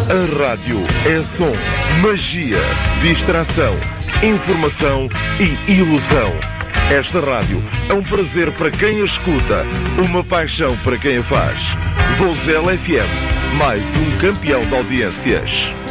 A rádio é som, magia, distração, informação e ilusão. Esta rádio é um prazer para quem a escuta, uma paixão para quem a faz. Vozela FM, mais um campeão de audiências.